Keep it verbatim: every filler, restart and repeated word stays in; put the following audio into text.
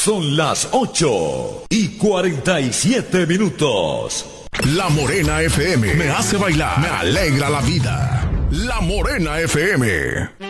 Son las ocho y cuarenta y siete minutos. La Morena F M me hace bailar, me alegra la vida. La Morena F M.